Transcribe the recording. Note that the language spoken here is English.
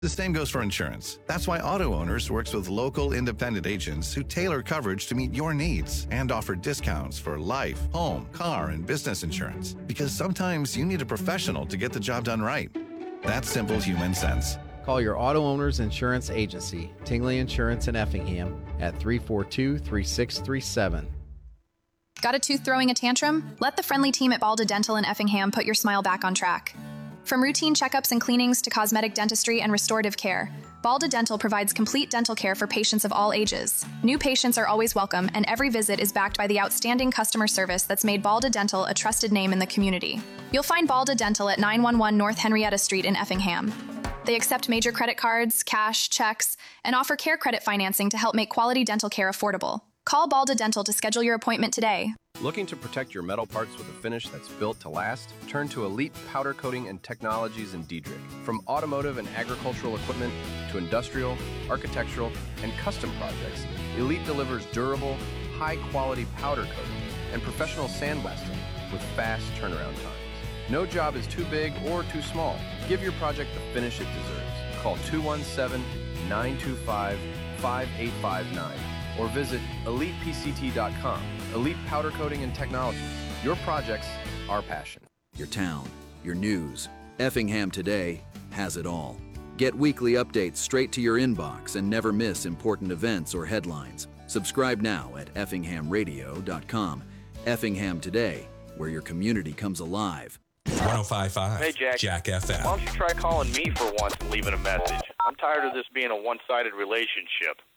The same goes for insurance. That's why Auto Owners works with local independent agents who tailor coverage to meet your needs and offer discounts for life, home, car, and business insurance. Because sometimes you need a professional to get the job done right. That's simple human sense. Call your Auto Owners Insurance Agency, Tingley Insurance in Effingham, at 342-3637. Got a tooth throwing a tantrum? Let the friendly team at Balda Dental in Effingham put your smile back on track. From routine checkups and cleanings to cosmetic dentistry and restorative care, Balda Dental provides complete dental care for patients of all ages. New patients are always welcome, and every visit is backed by the outstanding customer service that's made Balda Dental a trusted name in the community. You'll find Balda Dental at 911 North Henrietta Street in Effingham. They accept major credit cards, cash, checks, and offer care credit financing to help make quality dental care affordable. Call Balda Dental to schedule your appointment today. Looking to protect your metal parts with a finish that's built to last? Turn to Elite Powder Coating and Technologies in Diedrich. From automotive and agricultural equipment to industrial, architectural, and custom projects, Elite delivers durable, high-quality powder coating and professional sandblasting with fast turnaround times. No job is too big or too small. Give your project the finish it deserves. Call 217-925-5859 or visit ElitePCT.com. Elite Powder Coating and Technologies. Your projects, our passion. Your town, your news. Effingham Today has it all. Get weekly updates straight to your inbox and never miss important events or headlines. Subscribe now at effinghamradio.com. Effingham Today, where your community comes alive. 105.5. Hey, Jack FM. Why don't you try calling me for once and leaving a message? I'm tired of this being a one-sided relationship.